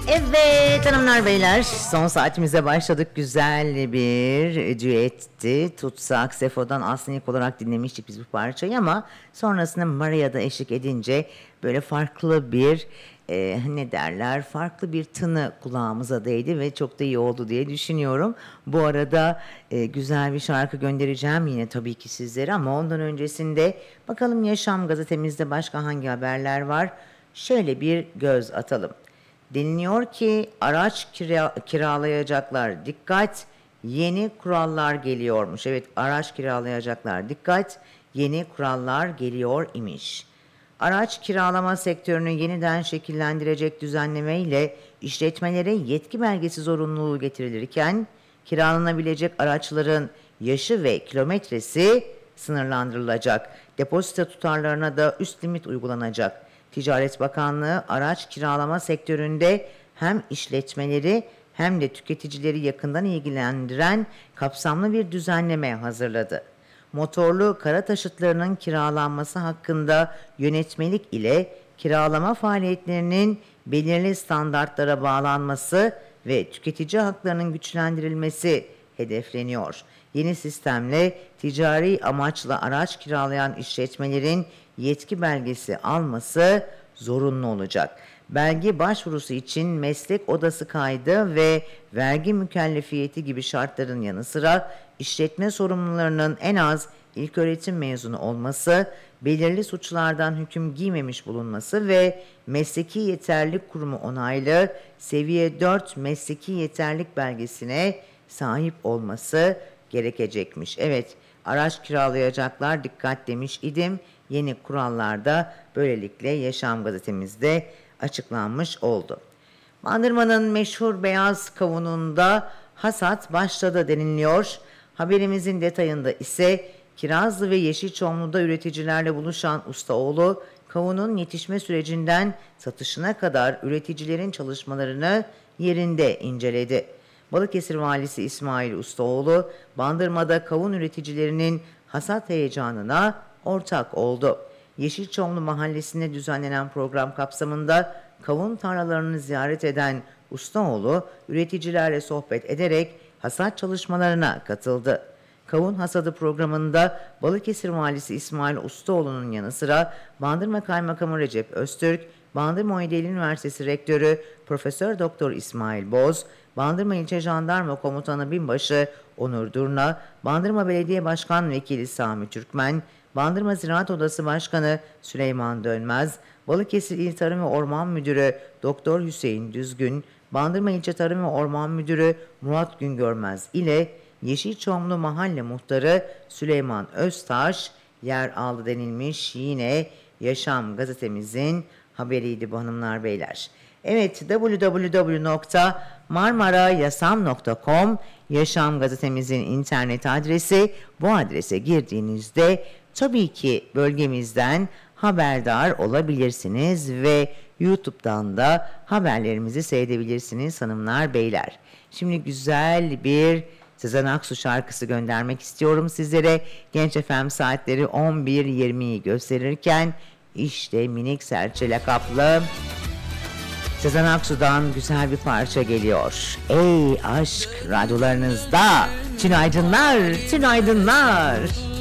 Evet hanımlar beyler, son saatimize başladık. Güzel bir düetti. Tutsak Sefo'dan aslında ilk olarak dinlemiştik biz bu parçayı ama sonrasında Maria da eşlik edince böyle farklı bir ne derler, farklı bir tını kulağımıza değdi ve çok da iyi oldu diye düşünüyorum. Bu arada güzel bir şarkı göndereceğim yine tabii ki sizlere ama ondan öncesinde bakalım Yaşam gazetemizde başka hangi haberler var? Şöyle bir göz atalım. Deniliyor ki araç kiralayacaklar dikkat, yeni kurallar geliyormuş. Evet, araç kiralayacaklar dikkat, yeni kurallar geliyor imiş. Araç kiralama sektörünü yeniden şekillendirecek düzenleme ile işletmelere yetki belgesi zorunluluğu getirilirken kiralanabilecek araçların yaşı ve kilometresi sınırlandırılacak. Depozito tutarlarına da üst limit uygulanacak. Ticaret Bakanlığı araç kiralama sektöründe hem işletmeleri hem de tüketicileri yakından ilgilendiren kapsamlı bir düzenleme hazırladı. Motorlu kara taşıtlarının kiralanması hakkında yönetmelik ile kiralama faaliyetlerinin belirli standartlara bağlanması ve tüketici haklarının güçlendirilmesi hedefleniyor. Yeni sistemle ticari amaçla araç kiralayan işletmelerin yetki belgesi alması zorunlu olacak. Belge başvurusu için meslek odası kaydı ve vergi mükellefiyeti gibi şartların yanı sıra işletme sorumlularının en az ilköğretim mezunu olması, belirli suçlardan hüküm giymemiş bulunması ve mesleki yeterlilik kurumu onaylı seviye 4 mesleki yeterlilik belgesine sahip olması gerekecekmiş. Evet, araç kiralayacaklar dikkat demiş idim. Yeni kurallar da böylelikle Yaşam gazetemizde açıklanmış oldu. Bandırma'nın meşhur beyaz kavununda hasat başladı deniliyor. Haberimizin detayında ise Kirazlı ve Yeşilçamlı'da üreticilerle buluşan Ustaoğlu, kavunun yetişme sürecinden satışına kadar üreticilerin çalışmalarını yerinde inceledi. Balıkesir Valisi İsmail Ustaoğlu, Bandırma'da kavun üreticilerinin hasat heyecanına ortak oldu. Yeşilçamlı Mahallesi'nde düzenlenen program kapsamında kavun tarlalarını ziyaret eden Ustaoğlu, üreticilerle sohbet ederek hasat çalışmalarına katıldı. Kavun hasadı programında Balıkesir Valisi İsmail Ustaoğlu'nun yanı sıra Bandırma Kaymakamı Recep Öztürk, Bandırma Oydeli Üniversitesi Rektörü Profesör Doktor İsmail Boz, Bandırma İlçe Jandarma Komutanı Binbaşı Onur Durna, Bandırma Belediye Başkan Vekili Sami Türkmen, Bandırma Ziraat Odası Başkanı Süleyman Dönmez, Balıkesir İl Tarım ve Orman Müdürü Doktor Hüseyin Düzgün, Bandırma İlçe Tarım ve Orman Müdürü Murat Güngörmez ile Yeşilçamlı Mahalle Muhtarı Süleyman Öztaş yer aldı denilmiş. Yine Yaşam gazetemizin haberiydi bu hanımlar beyler. Evet, www.marmarayasam.com Yaşam gazetemizin internet adresi. Bu adrese girdiğinizde tabii ki bölgemizden haberdar olabilirsiniz ve YouTube'dan da haberlerimizi seyredebilirsiniz hanımlar beyler. Şimdi güzel bir Sezen Aksu şarkısı göndermek istiyorum sizlere. Genç FM saatleri 11.20'yi gösterirken işte Minik Serçe lakaplı Sezen Aksu'dan güzel bir parça geliyor. Ey aşk radyolarınızda. Tünaydınlar, tünaydınlar.